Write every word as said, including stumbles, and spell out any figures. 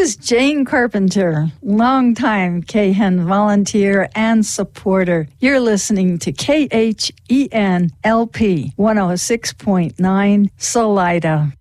is Jane Carpenter, longtime K H E N volunteer and supporter. You're listening to K H E N L P one oh six point nine Salida.